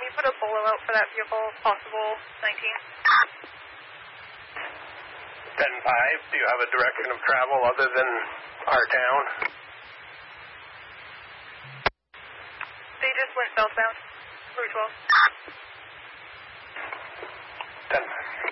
we put a bolo out for that vehicle, possible 19? 10-5, do you have a direction of travel other than our town? They just went southbound, Route 12. 10-5.